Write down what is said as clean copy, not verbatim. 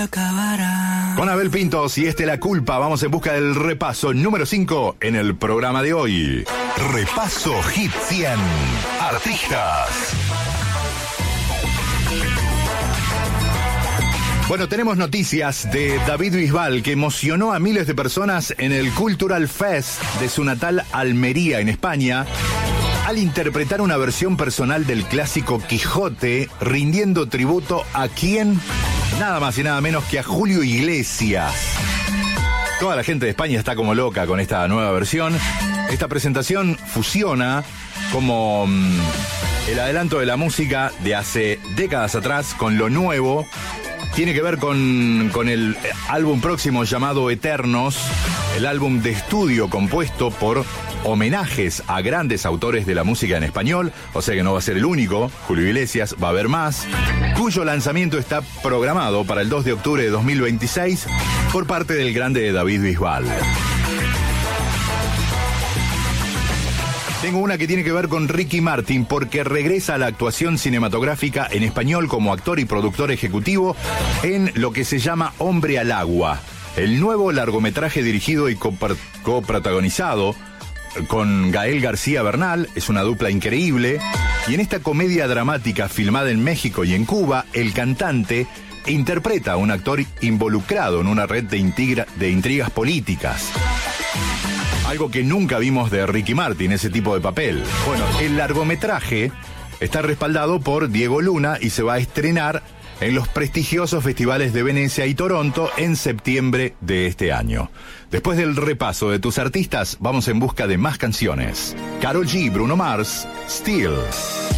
Con Abel Pintos y La Culpa, vamos en busca del repaso número 5 en el programa de hoy. Repaso Hit 100 Artistas. Bueno, tenemos noticias de David Bisbal, que emocionó a miles de personas en el Cultural Fest de su natal Almería, en España, al interpretar una versión personal del clásico Quijote, rindiendo tributo a ¿quién? Nada más y nada menos que a Julio Iglesias. Toda la gente de España está como loca con esta nueva versión. Esta presentación fusiona como el adelanto de la música de hace décadas atrás con lo nuevo. Tiene que ver con el álbum próximo llamado Eternos, el álbum de estudio compuesto por homenajes a grandes autores de la música en español, o sea que no va a ser el único, Julio Iglesias, va a haber más, cuyo lanzamiento está programado para el 2 de octubre de 2026 por parte del grande David Bisbal. Tengo una que tiene que ver con Ricky Martin, porque regresa a la actuación cinematográfica en español como actor y productor ejecutivo en lo que se llama Hombre al Agua, el nuevo largometraje dirigido y coprotagonizado con Gael García Bernal. Es una dupla increíble, y en esta comedia dramática filmada en México y en Cuba, el cantante interpreta a un actor involucrado en una red de intrigas políticas. Algo que nunca vimos de Ricky Martin, ese tipo de papel. Bueno, el largometraje está respaldado por Diego Luna y se va a estrenar en los prestigiosos festivales de Venecia y Toronto en septiembre de este año. Después del repaso de tus artistas, vamos en busca de más canciones. Karol G, Bruno Mars, Still.